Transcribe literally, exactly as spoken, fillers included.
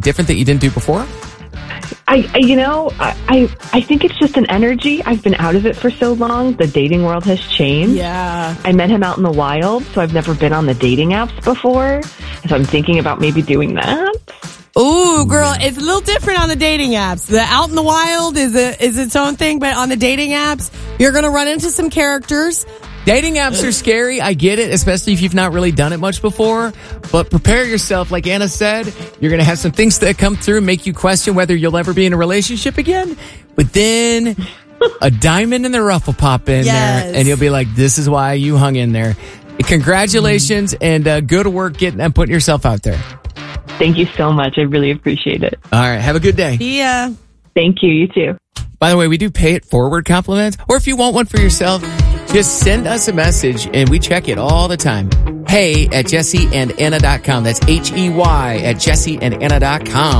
different that you didn't do before? I, I you know, I, I I think it's just an energy. I've been out of it for so long. The dating world has changed. Yeah. I met him out in the wild, so I've never been on the dating apps before. So I'm thinking about maybe doing that. Ooh, girl, it's a little different on the dating apps. The out in the wild is a, is its own thing, but on the dating apps, you're going to run into some characters. Dating apps are scary. I get it, especially if you've not really done it much before. But prepare yourself. Like Anna said, you're going to have some things that come through, make you question whether you'll ever be in a relationship again. But then a diamond in the rough will pop in Yes. there, and you'll be like, this is why you hung in there. Congratulations, and uh, good work getting and putting yourself out there. Thank you so much. I really appreciate it. All right. Have a good day. Yeah. Thank you. You too. By the way, we do pay it forward compliments. Or if you want one for yourself, just send us a message and we check it all the time. Hey at jesse and anna dot com. That's H E Y at jesse and anna dot com.